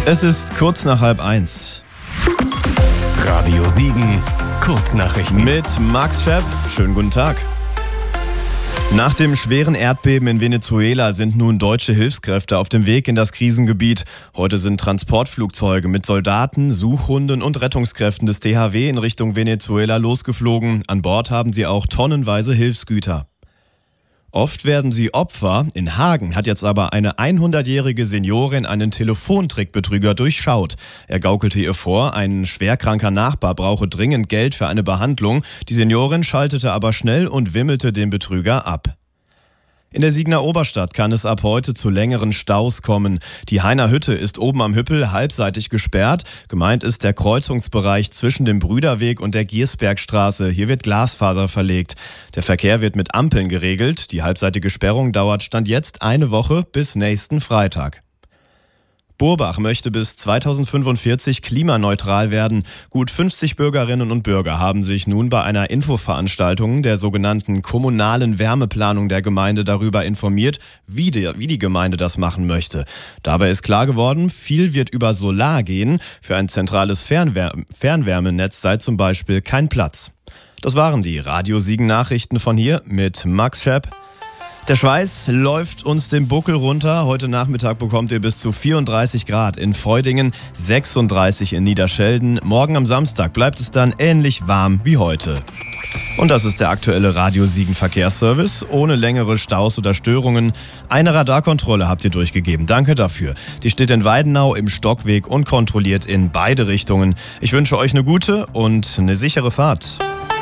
Es ist kurz nach 12:30. Radio Siegen, Kurznachrichten. Mit Max Schepp. Schönen guten Tag. Nach dem schweren Erdbeben in Venezuela sind nun deutsche Hilfskräfte auf dem Weg in das Krisengebiet. Heute sind Transportflugzeuge mit Soldaten, Suchhunden und Rettungskräften des THW in Richtung Venezuela losgeflogen. An Bord haben sie auch tonnenweise Hilfsgüter. Oft werden sie Opfer. In Hagen hat jetzt aber eine 100-jährige Seniorin einen Telefontrickbetrüger durchschaut. Er gaukelte ihr vor, ein schwerkranker Nachbar brauche dringend Geld für eine Behandlung. Die Seniorin schaltete aber schnell und wimmelte den Betrüger ab. In der Siegener Oberstadt kann es ab heute zu längeren Staus kommen. Die Hainer Hütte ist oben am Hüppel halbseitig gesperrt. Gemeint ist der Kreuzungsbereich zwischen dem Brüderweg und der Giersbergstraße. Hier wird Glasfaser verlegt. Der Verkehr wird mit Ampeln geregelt. Die halbseitige Sperrung dauert Stand jetzt eine Woche bis nächsten Freitag. Burbach möchte bis 2045 klimaneutral werden. Gut 50 Bürgerinnen und Bürger haben sich nun bei einer Infoveranstaltung der sogenannten kommunalen Wärmeplanung der Gemeinde darüber informiert, wie die Gemeinde das machen möchte. Dabei ist klar geworden, viel wird über Solar gehen. Für ein zentrales Fernwärmenetz sei zum Beispiel kein Platz. Das waren die Radio Siegen Nachrichten von hier mit Max Schepp. Der Schweiß läuft uns den Buckel runter. Heute Nachmittag bekommt ihr bis zu 34 Grad in Feudingen, 36 in Niederschelden. Morgen am Samstag bleibt es dann ähnlich warm wie heute. Und das ist der aktuelle Radio Siegen Verkehrsservice. Ohne längere Staus oder Störungen. Eine Radarkontrolle habt ihr durchgegeben. Danke dafür. Die steht in Weidenau im Stockweg und kontrolliert in beide Richtungen. Ich wünsche euch eine gute und eine sichere Fahrt.